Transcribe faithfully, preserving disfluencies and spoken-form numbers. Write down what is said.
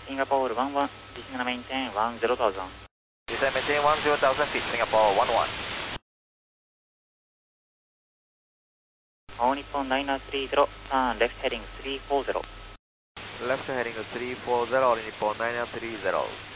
Singapore one one, descend and maintain one zero thousand. Descend maintain one zero thousand feet, Singapore one one. All Nippon nine three zero, turn left heading three four zero. Left heading three four zero, All Nippon nine three zero.